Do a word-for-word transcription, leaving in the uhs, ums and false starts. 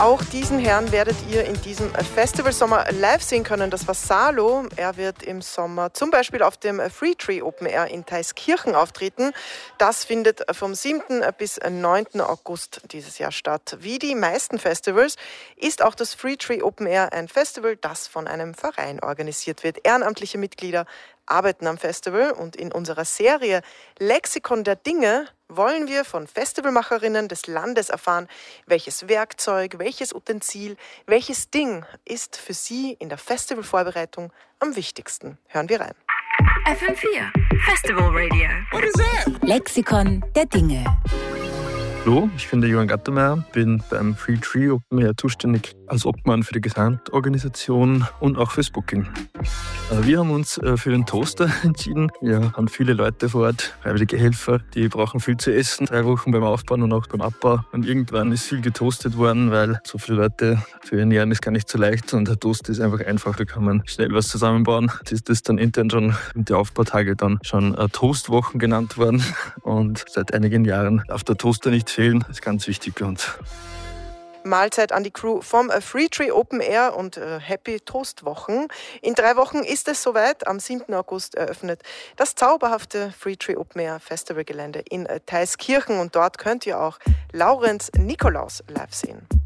Auch diesen Herrn werdet ihr in diesem Festivalsommer live sehen können. Das war Salo. Er wird im Sommer zum Beispiel auf dem Free Tree Open Air in Theiskirchen auftreten. Das findet vom siebten bis neunten August dieses Jahr statt. Wie die meisten Festivals ist auch das Free Tree Open Air ein Festival, das von einem Verein organisiert wird. Ehrenamtliche Mitglieder arbeiten am Festival und in unserer Serie Lexikon der Dinge wollen wir von Festivalmacherinnen des Landes erfahren, welches Werkzeug, welches Utensil, welches Ding ist für sie in der Festivalvorbereitung am wichtigsten. Hören wir rein. F M vier Festival Radio. What is that? Lexikon der Dinge. Hallo, ich bin der Johann Gattermeier, bin beim Free Tree Open Air zuständig als Obmann für die Gesamtorganisation und auch fürs Booking. Wir haben uns für den Toaster entschieden. Wir haben viele Leute vor Ort, freiwillige Helfer, die brauchen viel zu essen, drei Wochen beim Aufbauen und auch beim Abbau. Und irgendwann ist viel getoastet worden, weil so viele Leute für ernähren ist gar nicht so leicht und der Toast ist einfach einfach, da kann man schnell was zusammenbauen. Jetzt ist das dann intern schon mit den Aufbautage dann schon Toastwochen genannt worden und seit einigen Jahren darf der Toaster nicht fehlen. Das ist ganz wichtig für uns. Mahlzeit an die Crew vom Free Tree Open Air und äh, Happy Toast Wochen. In drei Wochen ist es soweit. Am siebten August eröffnet das zauberhafte Free Tree Open Air Festivalgelände in äh, Theiskirchen und dort könnt ihr auch Laurenz Nikolaus live sehen.